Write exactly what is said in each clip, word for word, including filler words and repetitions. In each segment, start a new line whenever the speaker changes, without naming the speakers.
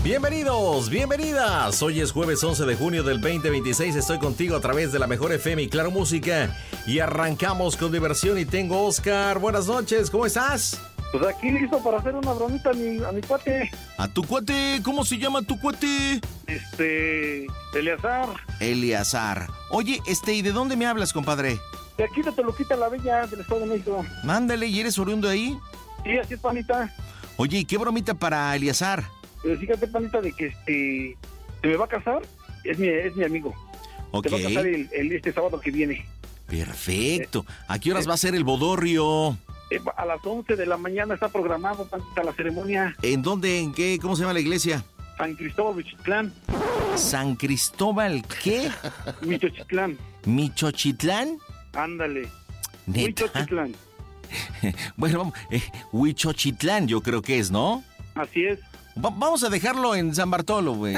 Bienvenidos, bienvenidas. Hoy es jueves once de junio del veinte veintiséis. Estoy contigo a través de la mejor F M y Claro Música. Y arrancamos con diversión y tengo Oscar. Buenas noches, ¿cómo estás?
Pues aquí listo para hacer una bromita a mi, a mi cuate.
¿A tu cuate? ¿Cómo se llama tu cuate?
Este... Eleazar.
Eleazar. Oye, este, ¿y de dónde me hablas, compadre?
De aquí de Toluquita la Bella, del Estado de México.
Mándale, ¿y eres oriundo de ahí?
Sí, así es, panita.
Oye, ¿y qué bromita para Eleazar?
Pero fíjate, panita, de que este... se me va a casar, es mi, es mi amigo.
Ok.
Se va a casar el, el, este sábado que viene.
Perfecto.
Eh,
¿A qué horas
eh,
va a ser el bodorrio?
Eh, a las once de la mañana está programado, panita, la ceremonia.
¿En dónde? ¿En qué? ¿Cómo se llama la iglesia?
San Cristóbal, Michochitlán.
¿San Cristóbal qué?
Michochitlán.
¿Michochitlán?
Ándale.
¿Neta?
Michochitlán.
Bueno, vamos, eh, Huichochitlán yo creo que es, ¿no?
Así es.
Va- vamos a dejarlo en San Bartolo, güey.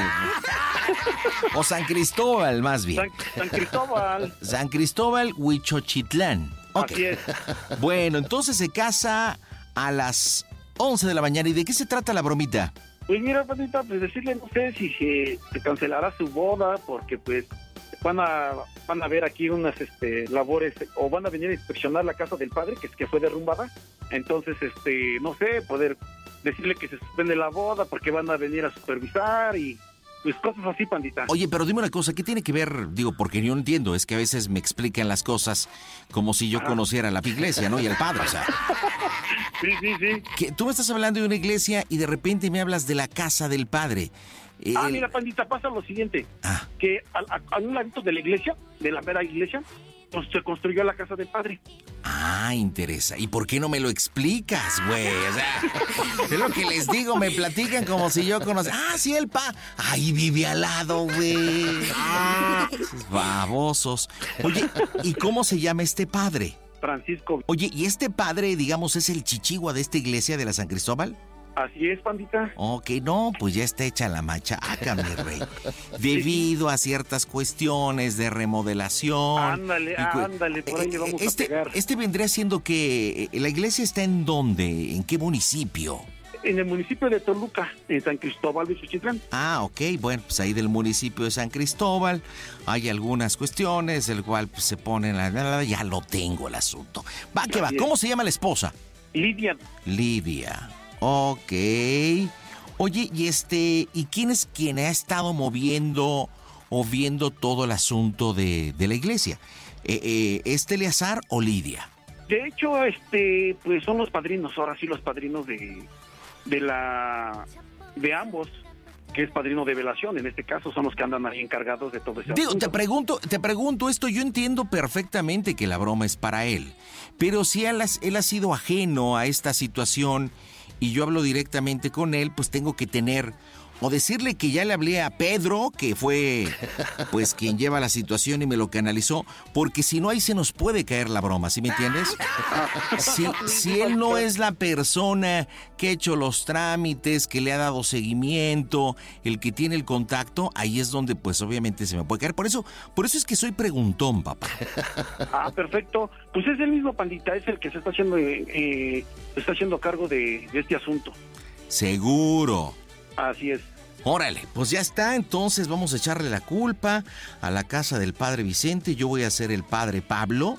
O San Cristóbal, más bien.
San, San Cristóbal.
San Cristóbal, Huichochitlán. Ok.
Así es.
Bueno, entonces se casa a las once de la mañana. ¿Y de qué se trata la bromita?
Pues mira, panita, pues decirle, no sé si se, se cancelará su boda, porque pues van a van a ver aquí unas este labores, o van a venir a inspeccionar la casa del padre, que es que fue derrumbada. Entonces, este, no sé, poder decirle que se suspende la boda, porque van a venir a supervisar y pues cosas así, pandita.
Oye, pero dime una cosa, ¿qué tiene que ver? Digo, porque yo no entiendo, es que a veces me explican las cosas como si yo
Ah.
conociera la iglesia, ¿no? Y al padre, o sea.
Sí, sí, sí.
Que tú me estás hablando de una iglesia y de repente me hablas de la casa del padre.
Ah,
El-
mira, pandita, pasa lo siguiente,
Ah,
que al, a, a un ladito de la iglesia, de la mera iglesia, pues se construyó la casa del padre.
ah, interesa. ¿Y por qué no me lo explicas, güey? O sea, es lo que les digo, me platican como si yo conociera. Ah, sí, el pa. Ahí vive al lado, güey. Ah, esos babosos. Oye, ¿y cómo se llama este padre?
Francisco.
Oye, ¿y este padre, digamos, es el chichigua de esta iglesia de la San Cristóbal?
Así es, pandita.
Ok, no, pues ya está hecha la machaca, mi rey. Debido a ciertas cuestiones de remodelación.
Ándale,
y cu-
ándale, por ahí le vamos a
este,
pegar.
Este vendría siendo que eh, la iglesia está en dónde, en qué municipio.
En el municipio de Toluca, en San Cristóbal de Michochitlán.
Ah, ok, bueno, pues ahí del municipio de San Cristóbal hay algunas cuestiones, el cual pues, se pone en la... Ya lo tengo el asunto. Va, que va,
Así es.
¿cómo se llama la esposa?
Lidia,
Lidia. Ok. Oye, y este, ¿y quién es quien ha estado moviendo o viendo todo el asunto de, de la iglesia? Eh, eh, ¿Este Eleazar o Lidia?
de hecho, este, pues son los padrinos, ahora sí los padrinos de, de la, de ambos, que es padrino de velación, en este caso son los que andan ahí encargados de todo ese
Digo,
asunto.
te pregunto, te pregunto esto, yo entiendo perfectamente que la broma es para él, pero si él, has- él ha sido ajeno a esta situación y yo hablo directamente con él, pues tengo que tener, o decirle que ya le hablé a Pedro, que fue pues quien lleva la situación y me lo canalizó, porque si no ahí se nos puede caer la broma, ¿sí me entiendes? Si, si él no es la persona que ha hecho los trámites, que le ha dado seguimiento, el que tiene el contacto, ahí es donde pues obviamente se me puede caer. Por eso, por eso es que soy preguntón, papá.
Ah, perfecto. Pues es el mismo, pandita, es el que se está haciendo, eh, eh, se está haciendo cargo de, de este asunto.
Seguro.
Así es.
Órale, pues ya está, entonces vamos a echarle la culpa a la casa del padre Vicente, yo voy a ser el padre Pablo,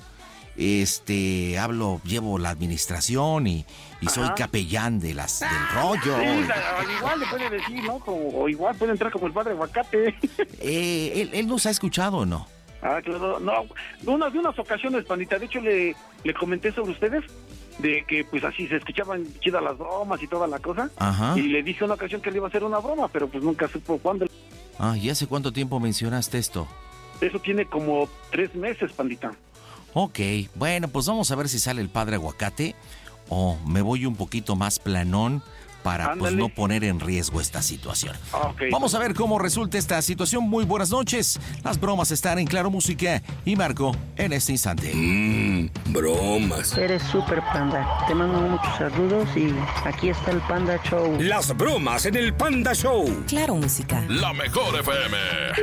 este, hablo, llevo la administración y, y soy
Ajá.
capellán de las, del rollo.
Sí, al igual le puede decir, ¿no? Como, o igual puede entrar como el padre Aguacate.
Eh, ¿él, él nos ha escuchado o no?
Ah, claro, no, de unas, de unas ocasiones, pandita, de hecho le, le comenté sobre ustedes, de que pues así se escuchaban chidas las bromas y toda la cosa,
Ajá.
y le dije una ocasión que le iba a hacer una broma, pero pues nunca supo cuándo.
Ah, ¿y hace cuánto tiempo mencionaste esto?
Eso tiene como tres meses, pandita.
Ok, bueno, pues vamos a ver si sale el padre Aguacate o me voy un poquito más planón para pues
Ándale.
no poner en riesgo esta situación.
Ah, ok.
Vamos a ver cómo resulta esta situación. Muy buenas noches. Las bromas están en Claro Música y Marco en este instante.
Mmm, bromas.
Eres super panda. Te mando muchos saludos y aquí está el Panda Show.
Las bromas en el Panda Show.
Claro Música.
La mejor F M.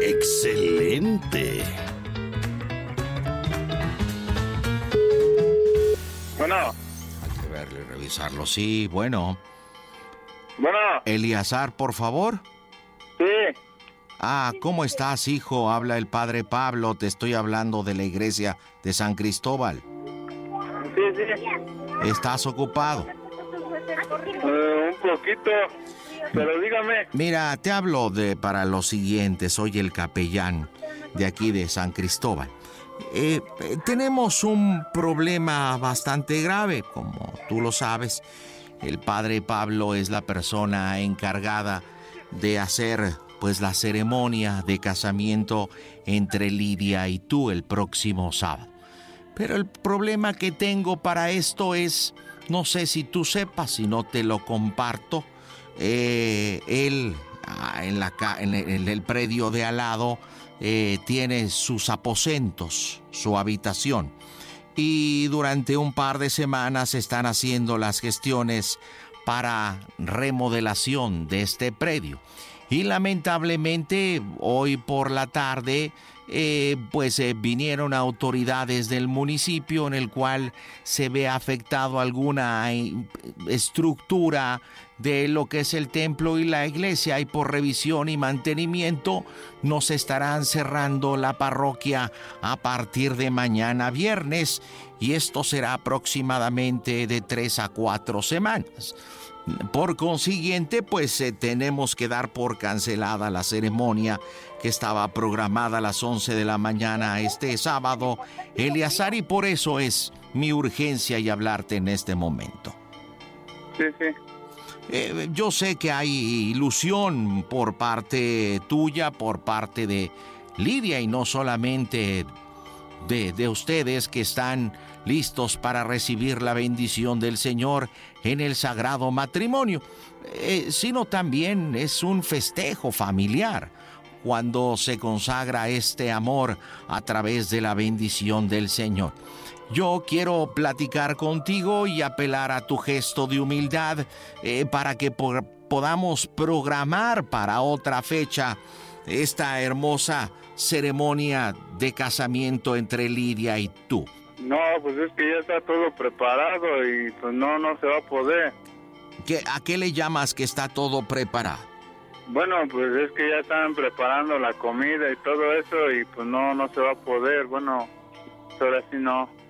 Excelente.
Bueno,
Hay que verlo y revisarlo. Sí, bueno.
bueno,
Eleazar, por favor.
Sí.
Ah, ¿cómo estás, hijo? Habla el padre Pablo, te estoy hablando de la iglesia de San Cristóbal.
Sí, sí.
¿Estás ocupado?
Uh, un poquito, pero dígame.
Mira, te hablo de para lo siguiente, soy el capellán de aquí de San Cristóbal. Eh, eh, tenemos un problema bastante grave, como tú lo sabes. El padre Pablo es la persona encargada de hacer pues la ceremonia de casamiento entre Lidia y tú el próximo sábado. Pero el problema que tengo para esto es, no sé si tú sepas, si no te lo comparto, eh, él ah, en, la, en, el, en el predio de al lado eh, tiene sus aposentos, su habitación. Y durante un par de semanas están haciendo las gestiones para remodelación de este predio. Y lamentablemente hoy por la tarde eh, pues eh, vinieron autoridades del municipio en el cual se ve afectado alguna estructura de lo que es el templo y la iglesia, y por revisión y mantenimiento nos estarán cerrando la parroquia a partir de mañana viernes, y esto será aproximadamente de tres a cuatro semanas. Por consiguiente, pues eh, tenemos que dar por cancelada la ceremonia que estaba programada a las once de la mañana este sábado, Eleazar, y por eso es mi urgencia y hablarte en este momento.
Sí, sí.
Eh, yo sé que hay ilusión por parte tuya, por parte de Lidia, y no solamente de, de ustedes que están listos para recibir la bendición del Señor en el sagrado matrimonio, eh, sino también es un festejo familiar cuando se consagra este amor a través de la bendición del Señor. Yo quiero platicar contigo y apelar a tu gesto de humildad eh, para que por, podamos programar para otra fecha esta hermosa ceremonia de casamiento entre Lidia y tú.
No, pues es que ya está todo preparado y pues no, no se va a poder.
¿Qué, ¿A qué le llamas que está todo preparado?
Bueno, pues es que ya están preparando la comida y todo eso y pues no, no se va a poder. Bueno, ahora sí no.